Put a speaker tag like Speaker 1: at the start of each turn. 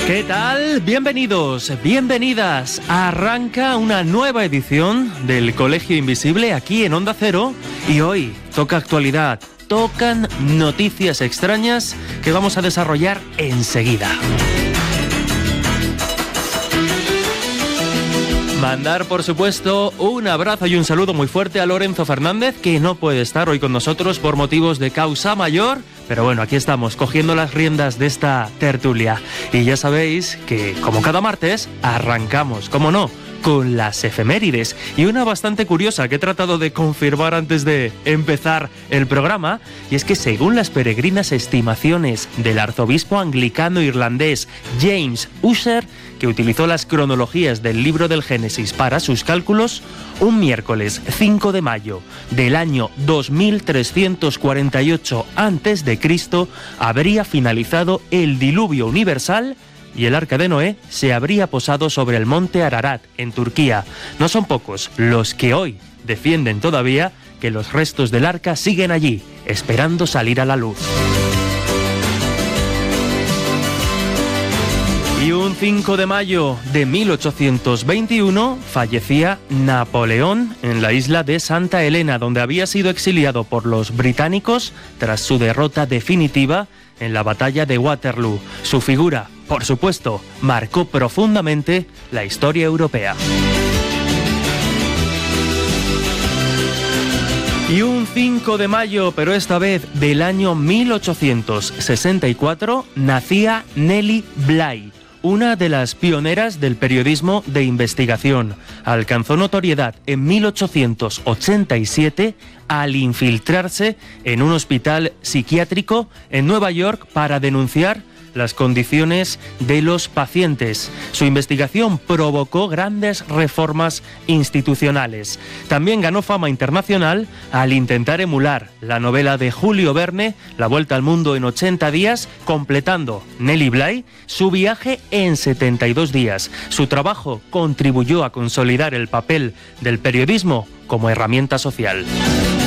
Speaker 1: ¿Qué tal? Bienvenidos, bienvenidas. Arranca una nueva edición del Colegio Invisible aquí en Onda Cero y hoy toca actualidad, tocan noticias extrañas que vamos a desarrollar enseguida. Mandar, por supuesto, un abrazo y un saludo muy fuerte a Lorenzo Fernández, que no puede estar hoy con nosotros por motivos de causa mayor, pero bueno, aquí estamos, cogiendo las riendas de esta tertulia. Y ya sabéis que, como cada martes, arrancamos, como no, con las efemérides. Y una bastante curiosa que he tratado de confirmar antes de empezar el programa, y es que según las peregrinas estimaciones del arzobispo anglicano irlandés James Ussher, que utilizó las cronologías del libro del Génesis para sus cálculos, un miércoles 5 de mayo del año 2348 a.C. habría finalizado el diluvio universal y el arca de Noé se habría posado sobre el monte Ararat, en Turquía. No son pocos los que hoy defienden todavía que los restos del arca siguen allí, esperando salir a la luz. Y un 5 de mayo de 1821 fallecía Napoleón en la isla de Santa Helena, donde había sido exiliado por los británicos tras su derrota definitiva en la batalla de Waterloo. Su figura, por supuesto, marcó profundamente la historia europea. Y un 5 de mayo, pero esta vez del año 1864, nacía Nellie Bly, una de las pioneras del periodismo de investigación. Alcanzó notoriedad en 1887 al infiltrarse en un hospital psiquiátrico en Nueva York para denunciar las condiciones de los pacientes. Su investigación provocó grandes reformas institucionales. También ganó fama internacional al intentar emular la novela de Julio Verne, La Vuelta al Mundo en 80 días, completando Nellie Bly su viaje en 72 días. Su trabajo contribuyó a consolidar el papel del periodismo como herramienta social.